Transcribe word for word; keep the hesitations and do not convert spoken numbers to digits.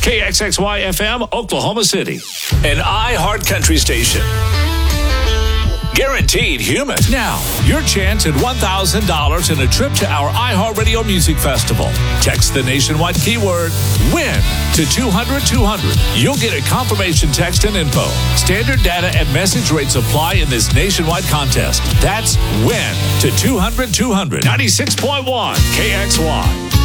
K X X Y F M, Oklahoma City. An iHeart Country station. Guaranteed human. Now, your chance at one thousand dollars and a trip to our iHeartRadio Music Festival. Text the nationwide keyword WIN to two hundred two hundred. You'll get a confirmation text and info. Standard data and message rates apply in this nationwide contest. That's WIN to two hundred two hundred. ninety-six point one K X Y.